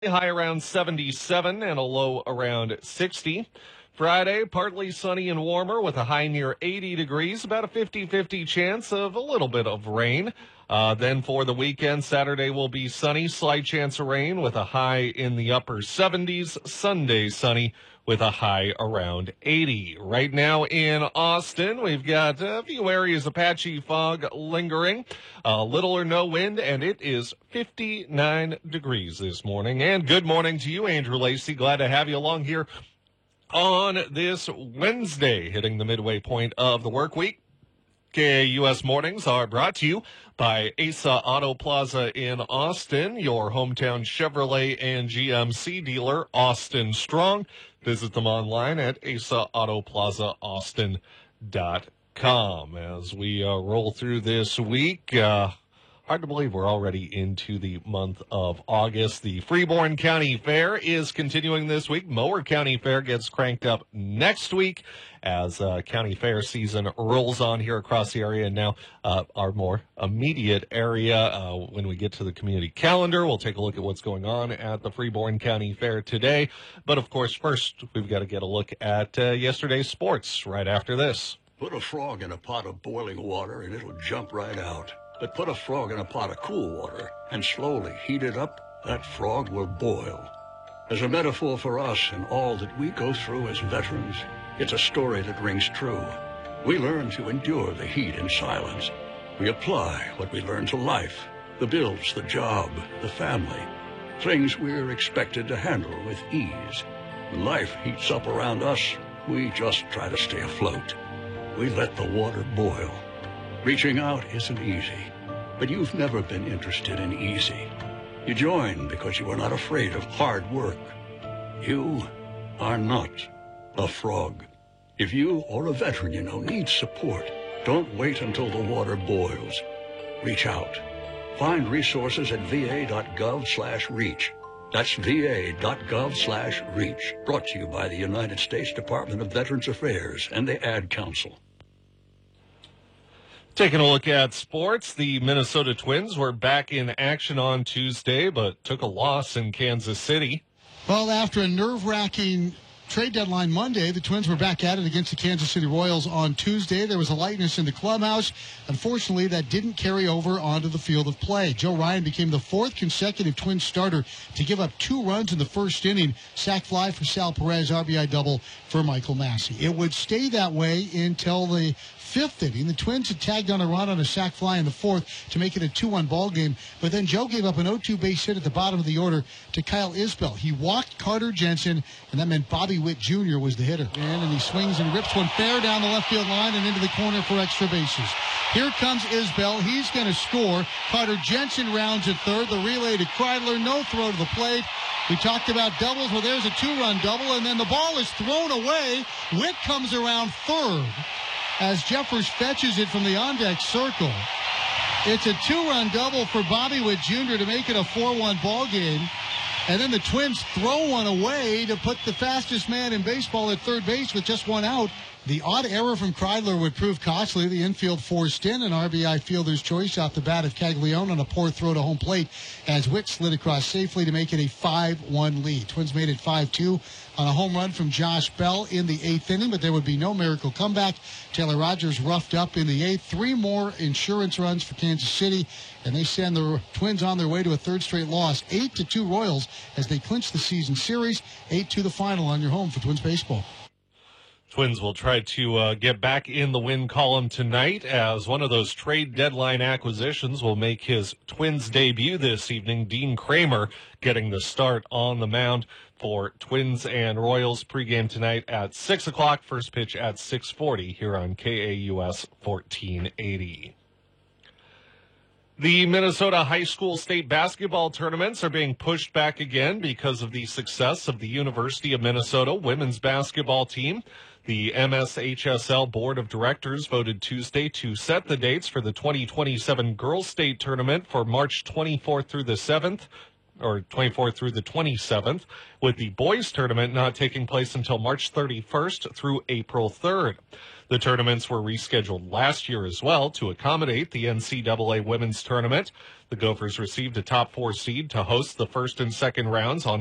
High around 77 and a low around 60. Friday, partly sunny and warmer with a high near 80 degrees, about a 50-50 chance of a little bit of rain. Then for the weekend, Saturday will be sunny, slight chance of rain with a high in the upper 70s. Sunday, sunny with a high around 80. Right now in Austin, we've got a few areas of patchy fog lingering, little or no wind, and it is 59 degrees this morning. And good morning to you, Andrew Lacey. Glad to have you along here on this Wednesday, hitting the midway point of the work week. KAUS Mornings are brought to you by Asa Auto Plaza in Austin, your hometown Chevrolet and GMC dealer, Austin Strong. Visit them online at asaautoplazaaustin.com. As we roll through this week, hard to believe we're already into the month of August. The Freeborn County Fair is continuing this week. Mower County Fair gets cranked up next week as county fair season rolls on here across the area. And now our more immediate area, when we get to the community calendar, we'll take a look at what's going on at the Freeborn County Fair today. But, of course, first we've got to get a look at yesterday's sports right after this. Put a frog in a pot of boiling water and it'll jump right out. But put a frog in a pot of cool water and slowly heat it up, that frog will boil. As a metaphor for us and all that we go through as veterans, it's a story that rings true. We learn to endure the heat in silence. We apply what we learn to life, the bills, the job, the family, things we're expected to handle with ease. When life heats up around us, we just try to stay afloat. We let the water boil. Reaching out isn't easy, but you've never been interested in easy. You joined because you were not afraid of hard work. You are not a frog. If you or a veteran you know needs support, don't wait until the water boils. Reach out. Find resources at va.gov/reach. That's va.gov/reach. Brought to you by the United States Department of Veterans Affairs and the Ad Council. Taking a look at sports, the Minnesota Twins were back in action on Tuesday, but took a loss in Kansas City. Well, after a nerve-wracking trade deadline Monday, the Twins were back at it against the Kansas City Royals on Tuesday. There was a lightness in the clubhouse. Unfortunately, that didn't carry over onto the field of play. Joe Ryan became the fourth consecutive Twins starter to give up 2 runs in the first inning. Sac fly for Sal Perez, RBI double for Michael Massey. It would stay that way until the 5th inning. The Twins had tagged on a run on a sac fly in the 4th to make it a 2-1 ball game, but then Joe gave up an 0-2 base hit at the bottom of the order to Kyle Isbell. He walked Carter Jensen, and that meant Bobby Witt Jr. was the hitter. And he swings and rips one fair down the left field line and into the corner for extra bases. Here comes Isbell. He's going to score. Carter Jensen rounds at third. The relay to Kreidler. No throw to the plate. We talked about doubles. Well, there's a 2-run double, and then the ball is thrown away. Witt comes around third as Jeffers fetches it from the on-deck circle. It's a 2-run double for Bobby Witt Jr. to make it a 4-1 ball game. And then the Twins throw one away to put the fastest man in baseball at third base with just 1 out. The odd error from Kreidler would prove costly. The infield forced in an RBI fielder's choice off the bat of Caglione on a poor throw to home plate as Witt slid across safely to make it a 5-1 lead. Twins made it 5-2 on a home run from Josh Bell in the 8th inning, but there would be no miracle comeback. Taylor Rogers roughed up in the 8th. 3 more insurance runs for Kansas City, and they send the Twins on their way to a third straight loss, 8-2 Royals, as they clinch the season series, 8-2 the final on your home for Twins baseball. Twins will try to get back in the win column tonight as one of those trade deadline acquisitions will make his Twins debut this evening. Dean Kramer getting the start on the mound for Twins and Royals. Pregame tonight at 6 o'clock, first pitch at 6:40 here on KAUS 1480. The Minnesota high school state basketball tournaments are being pushed back again because of the success of the University of Minnesota women's basketball team. The MSHSL Board of Directors voted Tuesday to set the dates for the 2027 Girls State Tournament for March 24th through the 7th. 24th through the 27th, with the boys tournament not taking place until March 31st through April 3rd. The tournaments were rescheduled last year as well to accommodate the NCAA women's tournament. The Gophers received a top 4 seed to host the first and second rounds on